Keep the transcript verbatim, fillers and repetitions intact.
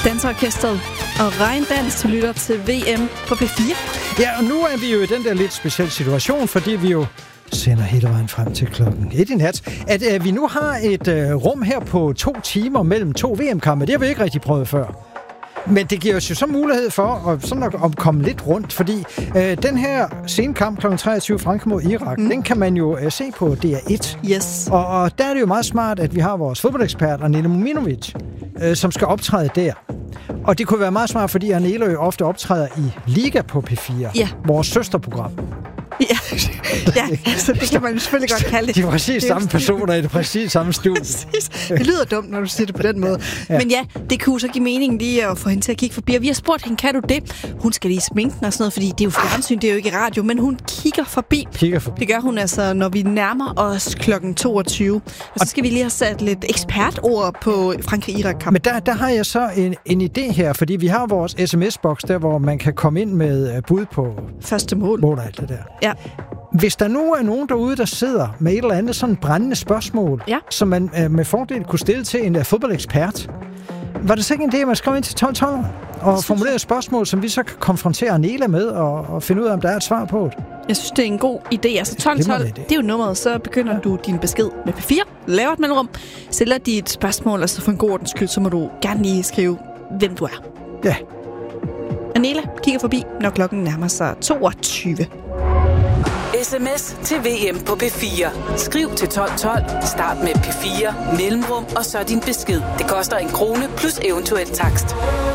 Danseorkestret og regndans til lytter til V M på P fire. Ja, og nu er vi jo i den der lidt specielle situation, fordi vi jo sender hele vejen frem til klokken et i nat, at øh, vi nu har et øh, rum her på to timer mellem to V M-kampe. Det har vi ikke rigtig prøvet før. Men det giver os jo så mulighed for at, sådan at, at komme lidt rundt, fordi øh, den her senkamp klokken treogtyve Frankrig mod Irak, mm. den kan man jo øh, se på D R et. Yes. Og, og der er det jo meget smart, at vi har vores fodboldekspert, Arnela Mominovic, øh, som skal optræde der. Og det kunne være meget smart, fordi Arnela jo ofte optræder i Liga på P fire, ja. vores søsterprogram. Ja, ja, så det kan man jo selvfølgelig godt kalde det. De er præcis det er samme personer i det præcis samme studie. Det lyder dumt, når du siger det på den måde. Ja. Men ja, det kunne så give mening lige at få hende til at kigge forbi. Og vi har spurgt hende, kan du det? Hun skal lige sminke den og sådan noget, fordi det er jo fjernsyn, det er jo ikke radio, men hun kigger forbi. Kigger forbi. Det gør hun altså, når vi nærmer os klokken toogtyve. Og så skal vi lige have sat lidt ekspertord på Frankrig-Irak-kampen. Men der, der har jeg så en, en idé her, fordi vi har vores sms-boks der, hvor man kan komme ind med bud på første mål. mål og alt det der. Ja. Hvis der nu er nogen derude, der sidder med et eller andet sådan brændende spørgsmål, ja. som man øh, med fordel kunne stille til en uh, fodboldekspert, var det så ikke en idé, at man skrev ind til tolv tolv og formulere et spørgsmål, som vi så kan konfrontere Arnela med og, og finde ud af, om der er et svar på det? Jeg synes, det er en god idé. Altså tolv tolv, det, det er jo nummeret, så begynder ja. du din besked med P fire, laver et mellemrum, stiller dit spørgsmål, og så for en god ordens skyld, så må du gerne lige skrive, hvem du er. Ja. Arnela kigger forbi, når klokken nærmer sig toogtyve. Sms til V M på P fire. Skriv til tolv tolv, start med P fire, mellemrum og så din besked. Det koster en krone plus eventuel takst.